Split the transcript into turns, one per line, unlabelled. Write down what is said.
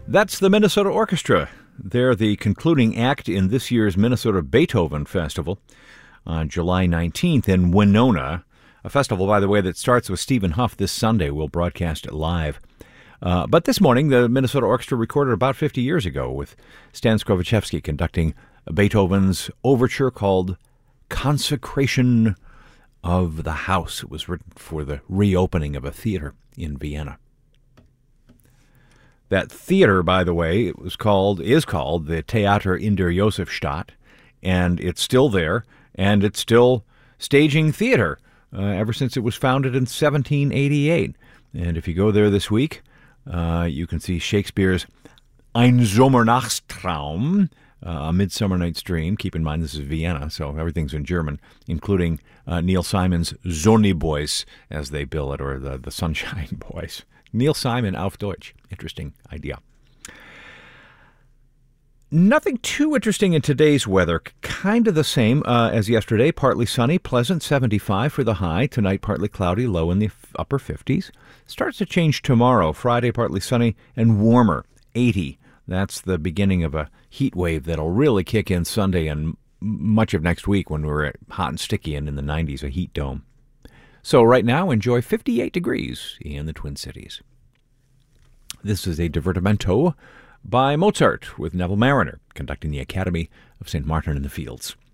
That's the Minnesota Orchestra. They're the concluding act in this year's Minnesota Beethoven Festival on July 19th in Winona. A festival, by the way, that starts with Stephen Huff this Sunday. We'll broadcast it live. But this morning, the Minnesota Orchestra recorded about 50 years ago with Stan Skrovichevsky conducting Beethoven's overture called Consecration of the House. It was written for the reopening of a theater in Vienna. That theater, by the way, is called the Theater in der Josefstadt, and it's still there, and it's still staging theater ever since it was founded in 1788. And if you go there this week, you can see Shakespeare's Ein Sommernachtstraum, A Midsummer Night's Dream. Keep in mind this is Vienna, so everything's in German, including Neil Simon's Sonny Boys, as they bill it, or the Sunshine Boys. Neil Simon auf Deutsch. Interesting idea. Nothing too interesting in today's weather. Kind of the same as yesterday. Partly sunny, pleasant, 75 for the high. Tonight, partly cloudy, low in the upper 50s. Starts to change tomorrow. Friday, partly sunny and warmer, 80. That's the beginning of a heat wave that'll really kick in Sunday and much of next week when we're hot and sticky and in the 90s, a heat dome. So right now, enjoy 58 degrees in the Twin Cities. This is a divertimento by Mozart with Neville Mariner conducting the Academy of St. Martin in the Fields.